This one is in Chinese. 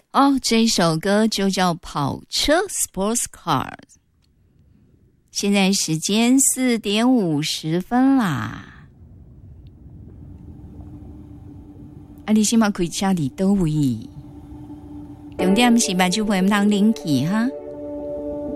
哦，这首歌就叫跑车 Sports Car。 现在时间4点50分啦。啊，你现在开车伫倒位？重点是目睭不能冷去哈。